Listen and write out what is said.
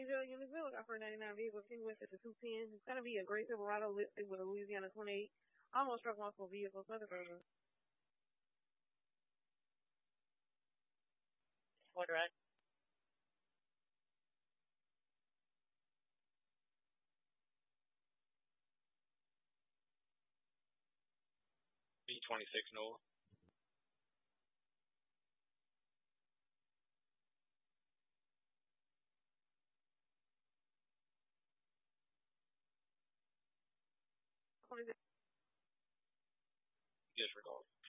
Angel Unitsville got for 99 vehicles. King West at the 210. It's going to be a great Silverado with a Louisiana 28. Almost struck multiple vehicles. What right? B26 Noah. Disregard.